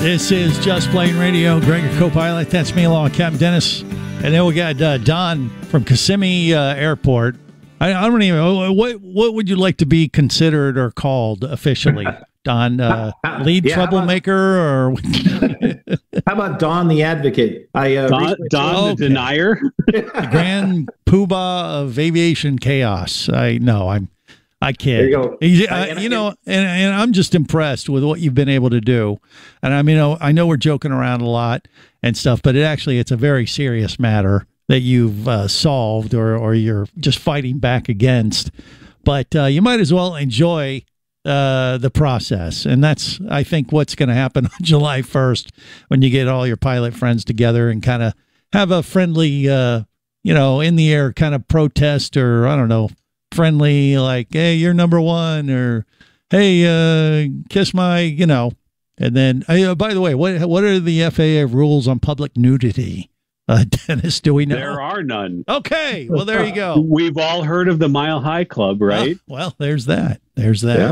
This is Just Plain Radio. Greg, your co-pilot. That's me along with Captain Dennis. And then we got Don from Kissimmee Airport. I don't even know. What would you like to be considered or called officially? Don, lead troublemaker, or how about Don the advocate? Don the denier, the grand poobah of aviation chaos. I kid. There you go. And I'm just impressed with what you've been able to do. And I mean, I know we're joking around a lot and stuff, but it's a very serious matter that you've solved or you're just fighting back against. But you might as well enjoy the process. And that's, I think, what's going to happen on July 1st when you get all your pilot friends together and kind of have a friendly, in the air kind of protest, or I don't know, friendly, like, hey, you're number one, or hey, kiss my, and then, by the way, what are the FAA rules on public nudity? Dennis, do we know? There are none. Okay, well, there you go. We've all heard of the Mile High Club, right? Well, there's that. Yeah.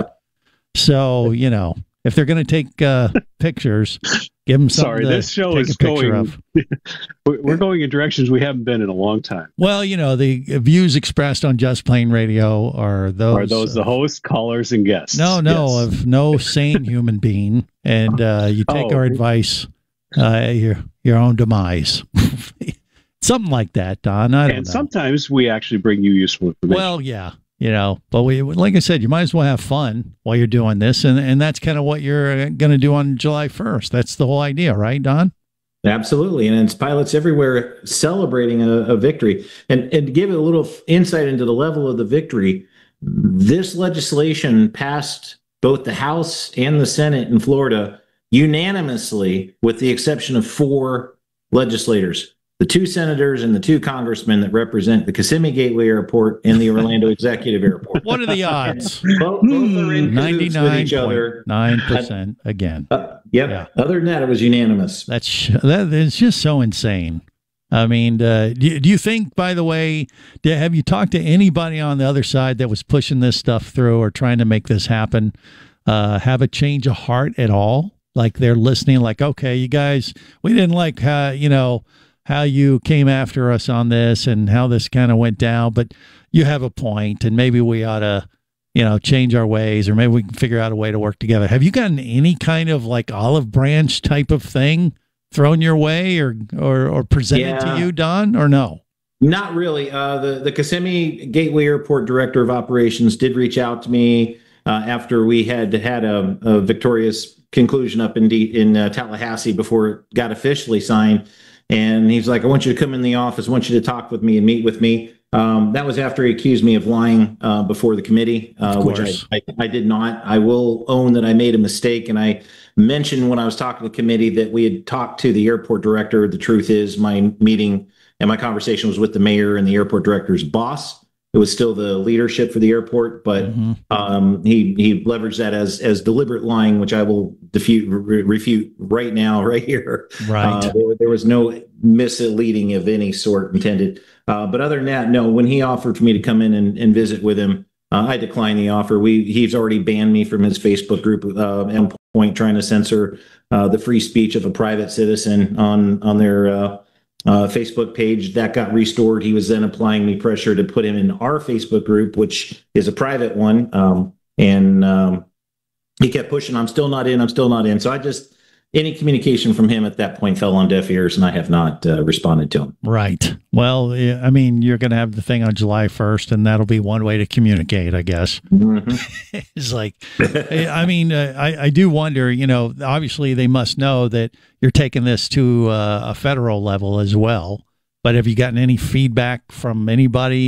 So, if they're going to take pictures, give them something. Sorry, this show is going. We're going in directions we haven't been in a long time. Well, the views expressed on Just Plain Radio are those the host, callers, and guests? No, yes. Of no sane human being, and you take our advice, your own demise. Something like that, Don. I don't know. Sometimes we actually bring you useful information. Well, yeah. But like I said, you might as well have fun while you're doing this. And that's kind of what you're going to do on July 1st. That's the whole idea, right, Don? Absolutely. And it's pilots everywhere celebrating a victory. And to give it a little insight into the level of the victory, this legislation passed both the House and the Senate in Florida unanimously, with the exception of 4 legislators. The 2 senators and the 2 congressmen that represent the Kissimmee Gateway Airport and the Orlando Executive Airport. What are the odds? Both are in cahoots with each other. 99.9% again. Yep. Yeah. Other than that, it was unanimous. That is just so insane. I mean, do you think, by the way, have you talked to anybody on the other side that was pushing this stuff through or trying to make this happen, have a change of heart at all? Like they're listening, like, okay, you guys, we didn't like how you came after us on this and how this kind of went down, but you have a point, and maybe we ought to, change our ways, or maybe we can figure out a way to work together. Have you gotten any kind of like olive branch type of thing thrown your way or presented to you, Don, or no? Not really. The Kissimmee Gateway Airport Director of Operations did reach out to me after we had a victorious conclusion up in Tallahassee before it got officially signed. And he's like, I want you to come in the office. I want you to talk with me and meet with me. That was after he accused me of lying before the committee, which I did not. I will own that I made a mistake. And I mentioned when I was talking to the committee that we had talked to the airport director. The truth is, my meeting and my conversation was with the mayor and the airport director's boss. It was still the leadership for the airport, but he leveraged that as deliberate lying, which I will refute right now, right here. Right. There was no misleading of any sort intended. But other than that, no, when he offered for me to come in and visit with him, I declined the offer. He's already banned me from his Facebook group, Endpoint, trying to censor the free speech of a private citizen on their Facebook page. That got restored. He was then applying me pressure to put him in our Facebook group, which is a private one. And he kept pushing, I'm still not in. So any communication from him at that point fell on deaf ears, and I have not responded to him. Right. Well, I mean, you're going to have the thing on July 1st, and that'll be one way to communicate, I guess. Mm-hmm. It's like, I mean, I do wonder, obviously they must know that you're taking this to a federal level as well. But have you gotten any feedback from anybody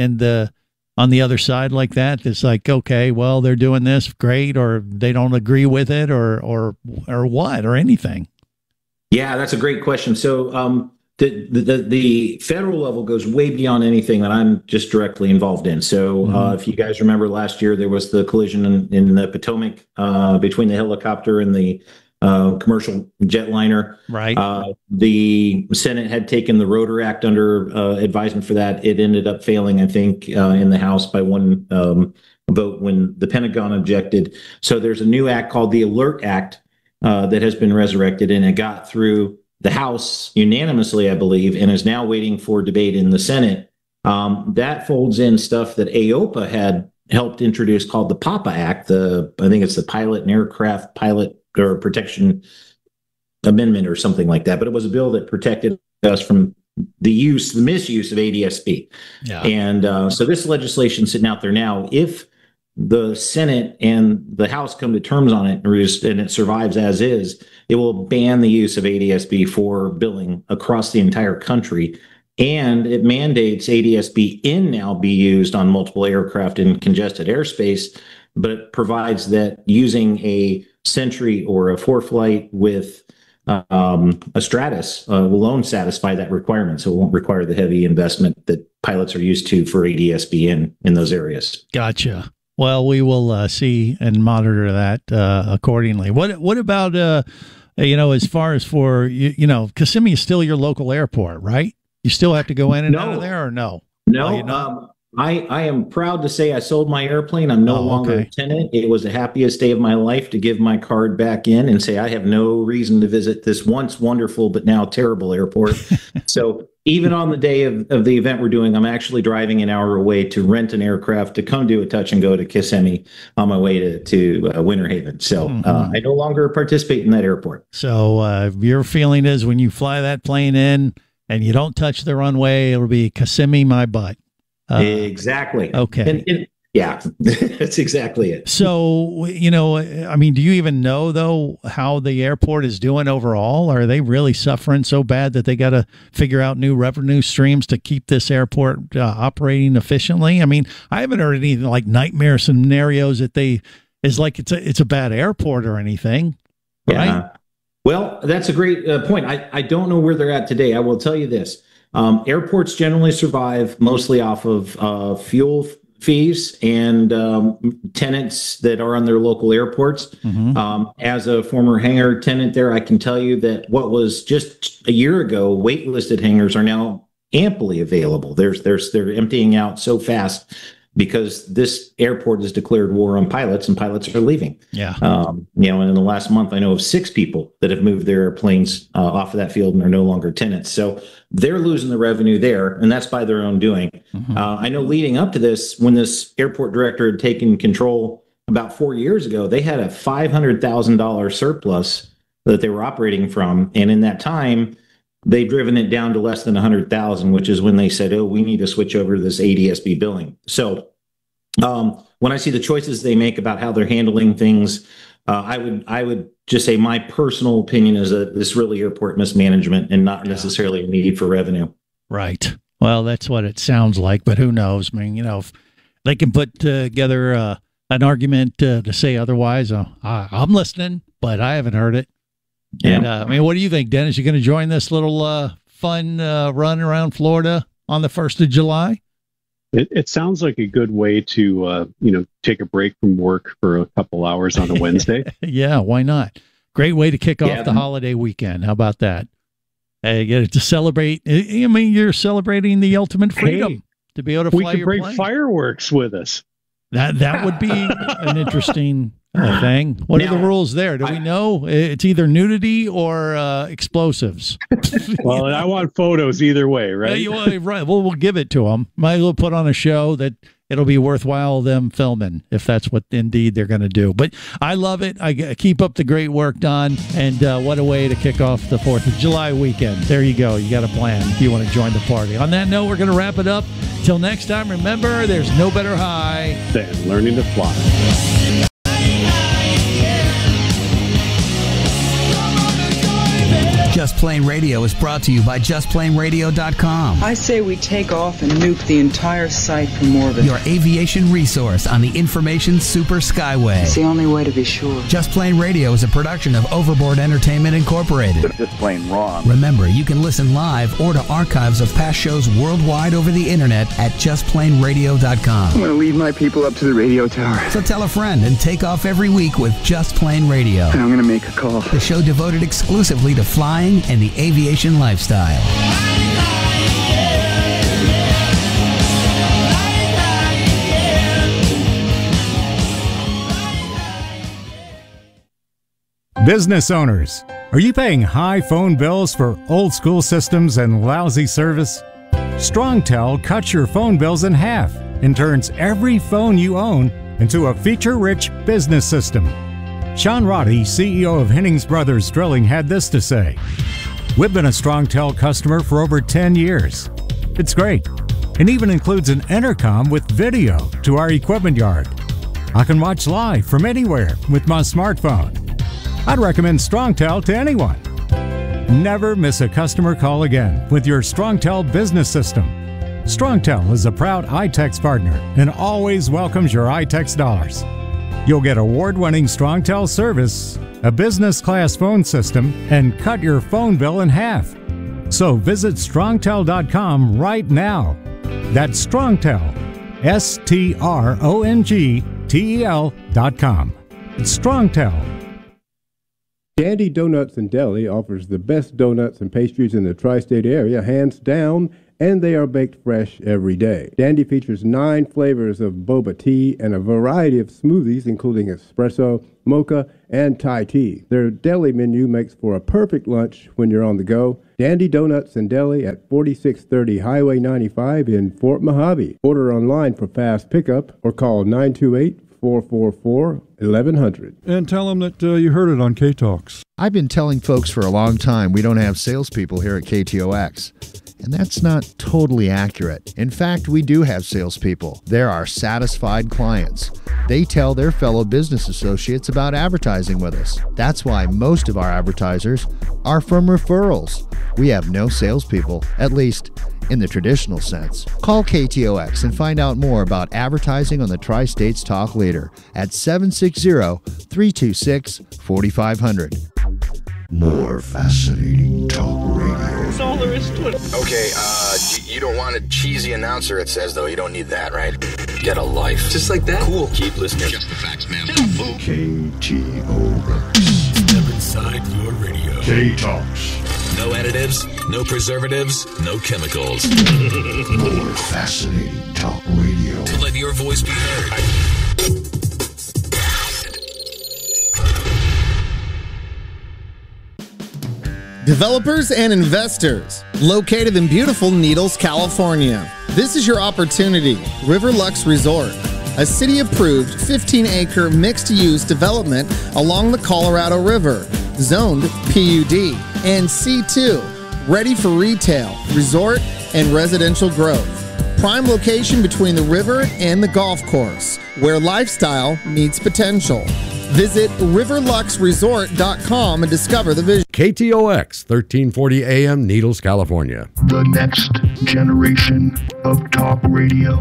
on the other side like that? It's like, okay, well, they're doing this, great, or they don't agree with it, or what, or anything. Yeah, that's a great question. So the federal level goes way beyond anything that I'm just directly involved in. So if you guys remember last year, there was the collision in the Potomac between the helicopter and the commercial jetliner. Right. The Senate had taken the Rotor Act under advisement for that. It ended up failing, I think, in the House by one vote when the Pentagon objected. So there's a new act called the Alert Act, that has been resurrected, and it got through the House unanimously, I believe, and is now waiting for debate in the Senate. That folds in stuff that AOPA had helped introduce called the PAPA Act. I think it's the Pilot and Aircraft Pilot or Protection Amendment or something like that. But it was a bill that protected us from the misuse of ADSB. Yeah. And so this legislation sitting out there now, if the Senate and the House come to terms on it and it survives as is, it will ban the use of ADSB for billing across the entire country. And it mandates ADSB in now be used on multiple aircraft in congested airspace, but it provides that using a Sentry or a ForeFlight with a Stratus will alone satisfy that requirement. So it won't require the heavy investment that pilots are used to for ADSB in those areas. Gotcha. Well, we will see and monitor that accordingly. What about, as far as for, Kissimmee is still your local airport, right? You still have to go in and out of there or no? No, I am proud to say I sold my airplane. I'm no longer a tenant. It was the happiest day of my life to give my card back in and say I have no reason to visit this once wonderful but now terrible airport. So even on the day of the event we're doing, I'm actually driving an hour away to rent an aircraft to come do a touch and go to Kissimmee on my way to Winter Haven. So I no longer participate in that airport. So your feeling is when you fly that plane in and you don't touch the runway, it'll be Kissimmee my butt. Exactly. Okay. Yeah, that's exactly it. So, do you even know, though, how the airport is doing overall? Are they really suffering so bad that they got to figure out new revenue streams to keep this airport operating efficiently? I mean, I haven't heard anything like nightmare scenarios that it's a bad airport or anything. Right? Yeah. Well, that's a great point. I don't know where they're at today. I will tell you this. Airports generally survive mostly off of fuel fees and tenants that are on their local airports. Mm-hmm. As a former hangar tenant there, I can tell you that what was just a year ago, waitlisted hangars are now amply available. They're emptying out so fast because this airport has declared war on pilots and pilots are leaving. Yeah. And in the last month, I know of 6 people that have moved their airplanes off of that field and are no longer tenants. So they're losing the revenue there, and that's by their own doing. Mm-hmm. I know leading up to this, when this airport director had taken control about 4 years ago, they had a $500,000 surplus that they were operating from. And in that time, they've driven it down to less than 100,000, which is when they said, "Oh, we need to switch over to this ADSB billing." So when I see the choices they make about how they're handling things, I would just say my personal opinion is that this really airport mismanagement and not necessarily a need for revenue. Right. Well, that's what it sounds like, but who knows? I mean, if they can put together an argument to say otherwise, I'm listening, but I haven't heard it. Yeah. And what do you think, Dennis? You going to join this little fun run around Florida on the 1st of July? It sounds like a good way to, take a break from work for a couple hours on a Wednesday. Yeah, why not? Great way to kick off the holiday weekend. How about that? You get to celebrate. I mean, you're celebrating the ultimate freedom to be able to fly your plane. We could bring fireworks with us. That would be an interesting thing. What are the rules there? Do we know? It's either nudity or explosives. Well, I want photos either way, right? Right. Well, we'll give it to them. Might as well put on a show that it'll be worthwhile them filming if that's what indeed they're going to do. But I love it. I keep up the great work, Don. And what a way to kick off the 4th of July weekend. There you go. You got a plan if you want to join the party. On that note, we're going to wrap it up. Till next time, remember, there's no better high than learning to fly. Just Plain Radio is brought to you by JustPlainRadio.com. I say we take off and nuke the entire site from orbit. Your aviation resource on the information super skyway. It's the only way to be sure. Just Plain Radio is a production of Overboard Entertainment Incorporated. It's just plain wrong. Remember, you can listen live or to archives of past shows worldwide over the internet at JustPlainRadio.com. I'm going to leave my people up to the radio tower. So tell a friend and take off every week with Just Plain Radio. And I'm going to make a call. The show devoted exclusively to flying and the aviation lifestyle. Business owners, are you paying high phone bills for old school systems and lousy service? StrongTel cuts your phone bills in half and turns every phone you own into a feature-rich business system. Sean Roddy, CEO of Hennings Brothers Drilling, had this to say: "We've been a StrongTel customer for over 10 years. It's great, and even includes an intercom with video to our equipment yard. I can watch live from anywhere with my smartphone. I'd recommend StrongTel to anyone. Never miss a customer call again with your StrongTel business system. StrongTel is a proud iTex partner and always welcomes your iTex dollars. You'll get award-winning StrongTel service, a business-class phone system, and cut your phone bill in half. So visit strongtel.com right now. That's StrongTel, StrongTel.com. It's StrongTel. Dandy Donuts and Deli offers the best donuts and pastries in the tri-state area, hands down, and they are baked fresh every day. Dandy features 9 flavors of boba tea and a variety of smoothies, including espresso, mocha, and Thai tea. Their deli menu makes for a perfect lunch when you're on the go. Dandy Donuts and Deli at 4630 Highway 95 in Fort Mojave. Order online for fast pickup or call 928-444-1100. And tell them that you heard it on K-Talks. I've been telling folks for a long time we don't have salespeople here at KTOX. And that's not totally accurate. In fact, we do have salespeople. They're our satisfied clients. They tell their fellow business associates about advertising with us. That's why most of our advertisers are from referrals. We have no salespeople, at least in the traditional sense. Call KTOX and find out more about advertising on the Tri-States Talk Leader at 760-326-4500. More fascinating talk radio. That's all there is to it. Okay, you don't want a cheesy announcer, it says, though. You don't need that, right? Get a life. Just like that? Cool. Keep listening. Just the facts, man. KTOX. Step inside your radio. K-Talks. No additives, no preservatives, no chemicals. More fascinating talk radio. To let your voice be heard. Developers and investors, located in beautiful Needles, California. This is your opportunity. Riverlux Resort, a city-approved 15-acre mixed-use development along the Colorado River, zoned PUD and C2, ready for retail, resort, and residential growth. Prime location between the river and the golf course, where lifestyle meets potential. Visit riverluxresort.com and discover the vision. KTOX, 1340 AM, Needles, California. The next generation of talk radio.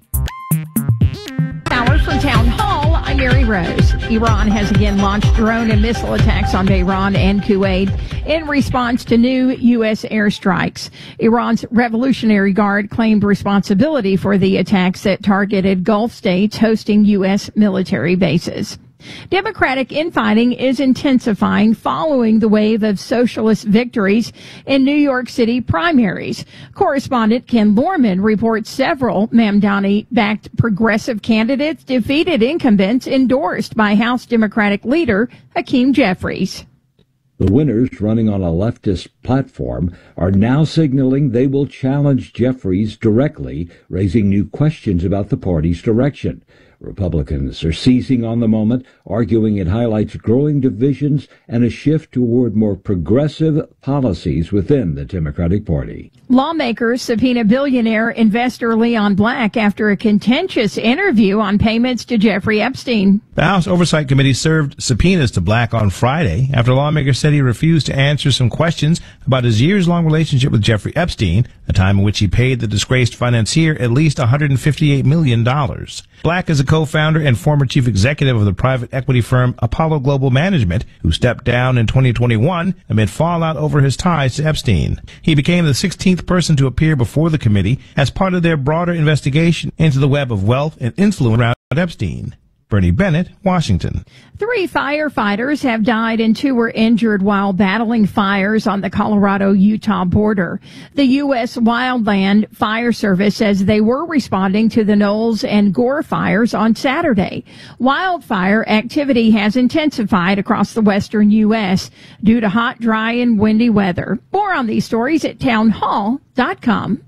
Hours from Town Hall, I'm Mary Rose. Iran has again launched drone and missile attacks on Tehran and Kuwait in response to new U.S. airstrikes. Iran's Revolutionary Guard claimed responsibility for the attacks that targeted Gulf states hosting U.S. military bases. Democratic infighting is intensifying following the wave of socialist victories in New York City primaries. Correspondent Ken Lorman reports several Mamdani-backed progressive candidates defeated incumbents endorsed by House Democratic leader Hakeem Jeffries. The winners, running on a leftist platform, are now signaling they will challenge Jeffries directly, raising new questions about the party's direction. Republicans are seizing on the moment, arguing it highlights growing divisions and a shift toward more progressive policies within the Democratic Party. Lawmakers subpoena billionaire investor Leon Black after a contentious interview on payments to Jeffrey Epstein. The House Oversight Committee served subpoenas to Black on Friday after lawmakers said he refused to answer some questions about his years-long relationship with Jeffrey Epstein, a time in which he paid the disgraced financier at least $158 million. Black is a co-founder and former chief executive of the private equity firm Apollo Global Management, who stepped down in 2021 amid fallout over his ties to Epstein. He became the 16th person to appear before the committee as part of their broader investigation into the web of wealth and influence around Epstein. Bernie Bennett, Washington. 3 firefighters have died and 2 were injured while battling fires on the Colorado-Utah border. The U.S. Wildland Fire Service says they were responding to the Knowles and Gore fires on Saturday. Wildfire activity has intensified across the western U.S. due to hot, dry, and windy weather. More on these stories at townhall.com.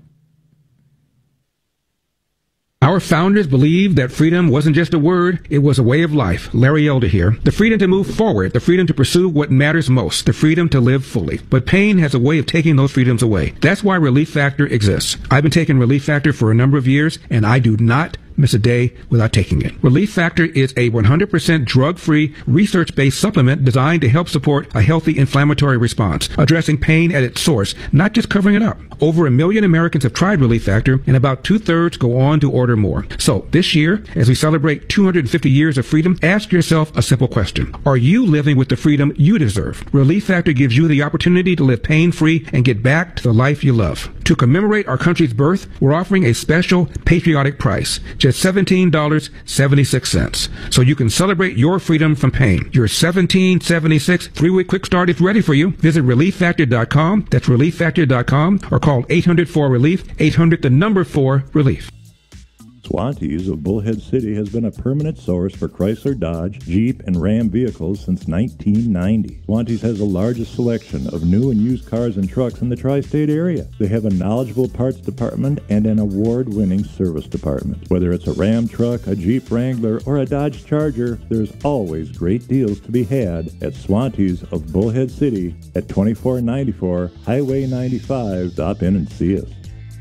Our founders believed that freedom wasn't just a word, it was a way of life. Larry Elder here. The freedom to move forward, the freedom to pursue what matters most, the freedom to live fully. But pain has a way of taking those freedoms away. That's why Relief Factor exists. I've been taking Relief Factor for a number of years, and I do not miss a day without taking it. Relief Factor is a 100% drug-free, research-based supplement designed to help support a healthy inflammatory response, addressing pain at its source, not just covering it up. Over 1 million Americans have tried Relief Factor, and about 2/3 go on to order more. So this year, as we celebrate 250 years of freedom, ask yourself a simple question. Are you living with the freedom you deserve? Relief Factor gives you the opportunity to live pain-free and get back to the life you love. To commemorate our country's birth, we're offering a special patriotic price, just $17.76, so you can celebrate your freedom from pain. Your $17.76 3-week quick start is ready for you. Visit ReliefFactor.com. That's ReliefFactor.com, or call 800-4-RELIEF, 800-4-RELIEF. Swantees of Bullhead City has been a permanent source for Chrysler, Dodge, Jeep, and Ram vehicles since 1990. Swantees has the largest selection of new and used cars and trucks in the tri-state area. They have a knowledgeable parts department and an award-winning service department. Whether it's a Ram truck, a Jeep Wrangler, or a Dodge Charger, there's always great deals to be had at Swantees of Bullhead City at 2494 Highway 95. Stop in and see us.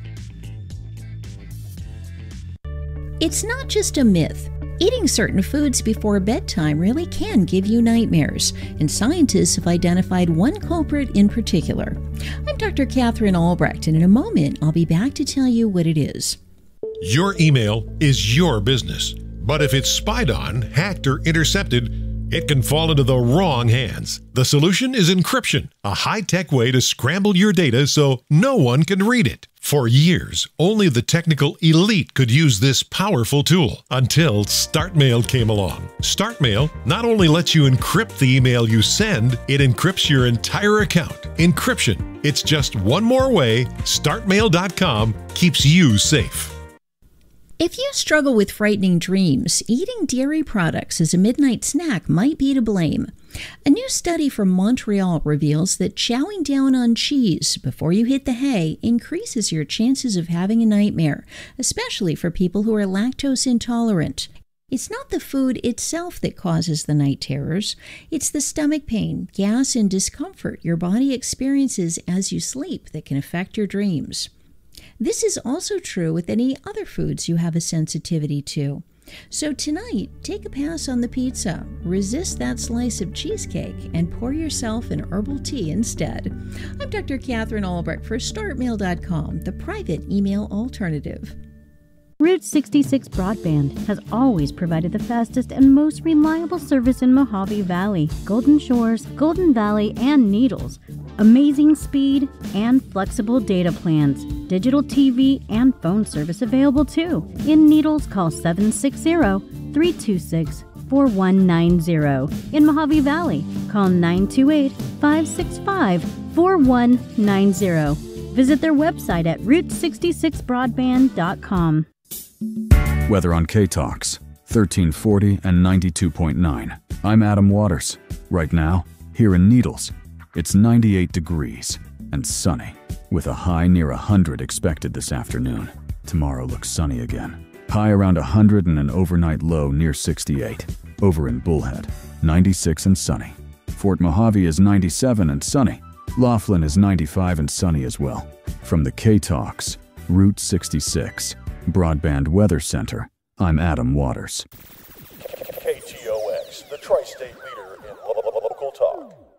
It's not just a myth. Eating certain foods before bedtime really can give you nightmares, and scientists have identified one culprit in particular. I'm Dr. Catherine Albrecht, and in a moment, I'll be back to tell you what it is. Your email is your business, but if it's spied on, hacked, or intercepted, it can fall into the wrong hands. The solution is encryption, a high-tech way to scramble your data so no one can read it. For years, only the technical elite could use this powerful tool until StartMail came along. StartMail not only lets you encrypt the email you send, it encrypts your entire account. Encryption. It's just one more way StartMail.com keeps you safe. If you struggle with frightening dreams, eating dairy products as a midnight snack might be to blame. A new study from Montreal reveals that chowing down on cheese before you hit the hay increases your chances of having a nightmare, especially for people who are lactose intolerant. It's not the food itself that causes the night terrors. It's the stomach pain, gas, and discomfort your body experiences as you sleep that can affect your dreams. This is also true with any other foods you have a sensitivity to. So tonight, take a pass on the pizza, resist that slice of cheesecake, and pour yourself an herbal tea instead. I'm Dr. Catherine Albrecht for StartMail.com, the private email alternative. Route 66 Broadband has always provided the fastest and most reliable service in Mojave Valley, Golden Shores, Golden Valley, and Needles. Amazing speed and flexible data plans. Digital TV and phone service available too. In Needles, call 760-326-4190. In Mojave Valley, call 928-565-4190. Visit their website at route66broadband.com. Weather on K-Talks, 1340 and 92.9. I'm Adam Waters. Right now, here in Needles, it's 98 degrees and sunny, with a high near 100 expected this afternoon. Tomorrow looks sunny again. High around 100 and an overnight low near 68. Over in Bullhead, 96 and sunny. Fort Mojave is 97 and sunny. Laughlin is 95 and sunny as well. From the K-Talks, Route 66, Broadband Weather Center, I'm Adam Waters. KTOX, the tri-state leader in local talk.